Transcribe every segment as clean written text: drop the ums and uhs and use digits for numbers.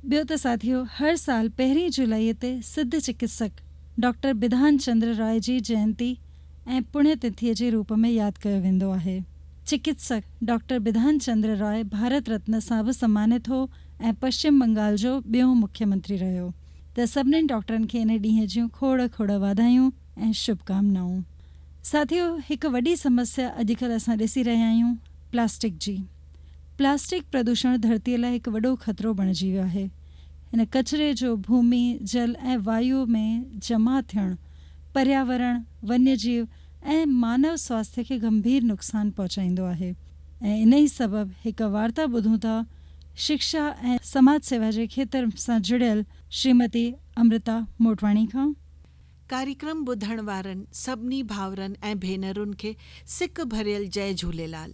ॿियो त साथियो, हर साल 1 जुलाई ते सिद्ध चिकित्सक डॉक्टर बिधान चंद्र रॉय जी जयंती ऐं पुण्यतिथीअ जे रूप में यादि कयो वेंदो आहे। चिकित्सक डॉक्टर बिधान चंद्र रॉय भारत रत्न सां बि सम्मानित हो ऐं पश्चिम बंगाल जो ॿियों मुख्यमंत्री रहियो। त सभिनीनि डॉक्टरनि खे इन ॾींहं जूं खोड़ खोड़ वाधायूं ऐं शुभकामनाऊं। साथियो, हिकु वॾी समस्या अॼुकल्ह असां ॾिसी रहिया आहियूं, प्लास्टिक जी। प्लास्टिक प्रदूषण धरतीअ लाइ हिकु वॾो ख़तरो बणिजी वियो आहे। हिन कचिरे जो भूमि, जल ऐं वायु में जमा थियणु पर्यावरण, वन्यजीव ऐं मानव स्वास्थ्य खे गंभीर नुक़सानु पहुचाईंदो आहे। ऐं इन ई सबबु हिकु वार्ता ॿुधूं था शिक्षा ऐं समाज सेवा जे खेत्र सां जुड़ियल श्रीमती अमृता मोटवाणी खां। कार्यक्रम ॿुधण वारनि सभिनी भाउरनि ऐं भेनरुनि खे सिक भरियल जय झूलेलाल।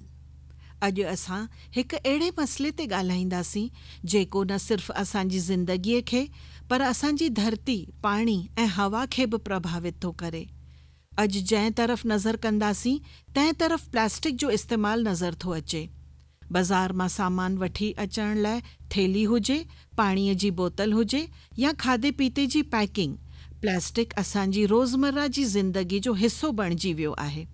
अॼु असां हिकु अहिड़े मसइले ते ॻाल्हाईंदासीं जेको न सिर्फ़ु असांजी ज़िंदगीअ खे पर असांजी धरती, पाणी ऐं हवा खे बि प्रभावित थो करे। अॼु जंहिं तरफ़ नज़र कंदासीं तंहिं तरफ़ प्लास्टिक जो इस्तेमालु नज़र थो अचे। बाज़ार मां सामान वठी अचण लाइ थेली हुजे, पाणीअ जी बोतल हुजे या खाधे पीते जी पैकिंग, प्लास्टिक असांजी रोज़मर्रा जी ज़िंदगी जो हिसो बणिजी वियो आहे।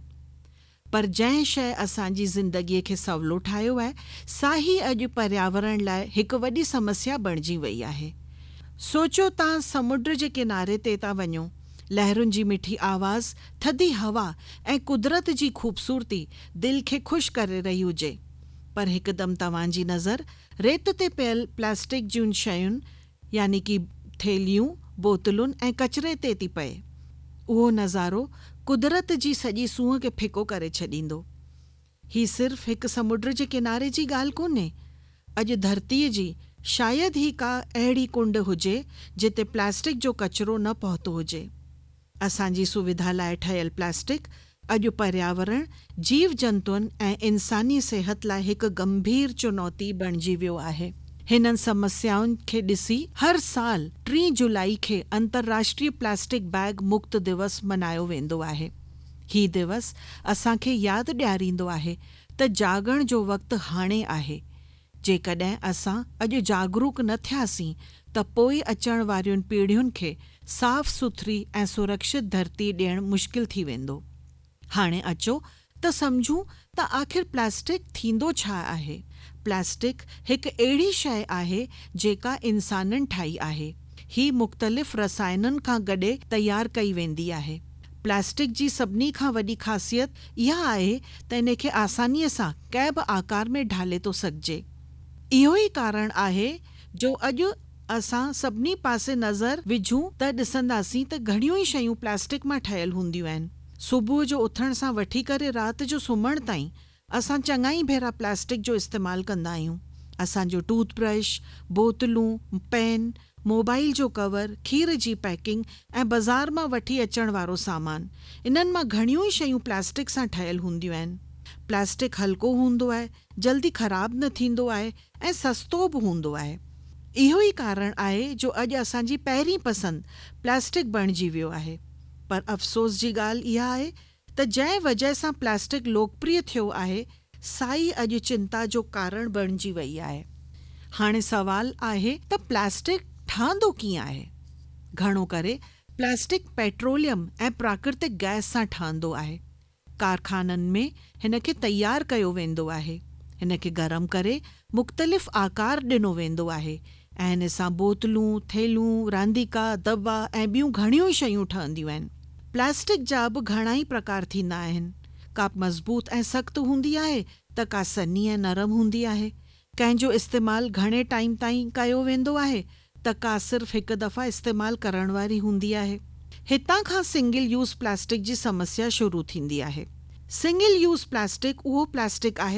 पर जंहिं शइ असांजी ज़िंदगीअ खे सवलो ठाहियो आहे, साही अॼु पर्यावरण लाइ हिकु वॾी समस्या बणिजी वई आहे। सोचियो तव्हां समुंड जे किनारे ते था वञो, लहरुनि जी मिठी आवाज़, थधी हवा ऐं कुदरत जी ख़ूबसूरती दिलि खे ख़ुशि करे रही हुजे, पर हिकदमि तव्हांजी नज़र रेत ते पियल प्लास्टिक जूं शयुनि यानी कि थेलियूं, बोतलुनि ऐं कचिरे ते थी पए। उहो नज़ारो कुदरत जी सॼी सूंहं खे फिको करे छॾींदो। ही सिर्फ़ु हिकु समुंड जे किनारे जी ॻाल्हि कोन्हे। अॼु धरतीअ जी शायदि ई का अहिड़ी कुंड हुजे जिते प्लास्टिक जो कचिरो न पहुतो हुजे। असांजी सुविधा लाइ ठहियल प्लास्टिक अॼु पर्यावरण, जीव जंतुअनि ऐं इंसानी सिहत लाइ हिकु गंभीर चुनौती बणिजी वियो आहे। हिननि समस्याउनि खे ॾिसी हर साल 3 जुलाई खे अंतर्राष्ट्रीय प्लास्टिक बैग मुक्त दिवस मनायो वेंदो आहे। ही दिवस असांखे यादि ॾियारींदो आहे त जागण जो वक़्तु हाणे आहे। जेकॾहिं असां अॼु जागरूक न थियासीं त पोइ अचण वारियुनि पीढ़ियुनि खे साफ़ सुथरी ऐं सुरक्षित धरती ॾियणु मुश्किल थी वेंदो। हाणे अचो त सम्झूं त आख़िर प्लास्टिक थींदो छा आहे। प्लास्टिक हिकु अहिड़ी शइ आहे जेका इंसाननि ठाही आहे। ही मुख़्तलिफ़ रसायननि खां गॾे तयारु कई वेंदी आहे। प्लास्टिक जी सभिनी खां वॾी ख़ासियत इहा आहे त इन खे आसानीअ सां कंहिं बि आकार में ढाले थो सघिजे। इहो ई कारण आहे जो अॼु असां सभिनी पासे नज़र विझूं त ॾिसंदासीं त घणियूं ई शयूं प्लास्टिक मां ठहियल हूंदियूं आहिनि। सुबुह जो उथण सां वठी करे राति जो सुम्हण ताईं असां चङा ई भेरा प्लास्टिक जो इस्तेमालु कंदा आहियूं। असांजो टूथब्रश, बोतलूं, पेन, मोबाइल जो कवर, खीर जी पैकिंग ऐं बाज़ार मां वठी अचण वारो सामान, इन्हनि मां घणियूं ई शयूं प्लास्टिक सां ठहियल हूंदियूं आहिनि। प्लास्टिक हल्को हूंदो आहे, जल्दी ख़राब न थींदो आहे ऐं सस्तो बि हूंदो आहे। इहो ई कारण आहे जो अॼु असांजी पहिरीं पसंदि प्लास्टिक बणिजी वियो आहे। पर अफ़सोस जी ॻाल्हि इहा आहे त जंहिं वजह सां प्लास्टिक लोकप्रिय थियो आहे, साई अॼु चिंता जो कारण बणिजी वई आहे। हाणे सवाल आहे त प्लास्टिक ठहंदो कीअं आहे। घणो करे प्लास्टिक पेट्रोलियम ऐं प्राकृतिक गैस सां ठहंदो आहे। कारखाननि में हिन खे तयारु कयो वेंदो आहे। हिन खे गरम करे मुख़्तलिफ़ आकार ॾिनो वेंदो आहे ऐं हिन सां बोतलूं, थेलियूं, रांदीका, दॿा ऐं ॿियूं घणियूं ई शयूं ठहंदियूं आहिनि। प्लास्टिक जा बि घणा ई प्रकार थींदा आहिनि। का मज़बूत ऐं सख़्तु हूंदी आहे त का सनी ऐं नरम हूंदी आहे। कंहिंजो इस्तेमालु घणे टाइम ताईं कयो वेंदो आहे त का सिर्फ़ु हिकु दफ़ा इस्तेमालु करण वारी हूंदी आहे। हितां खां सिंगल यूज़ प्लास्टिक जी समस्या शुरू थींदी आहे। सिंगल यूज़ प्लास्टिक उहो प्लास्टिक आहे